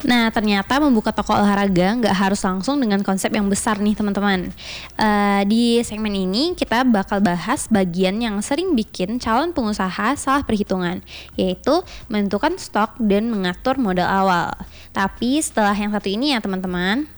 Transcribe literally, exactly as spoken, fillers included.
Nah, ternyata membuka toko olahraga nggak harus langsung dengan konsep yang besar nih teman-teman. Uh, di segmen ini kita bakal bahas bagian yang sering bikin calon pengusaha salah perhitungan, yaitu menentukan stok dan mengatur modal awal. Tapi setelah yang satu ini ya teman-teman,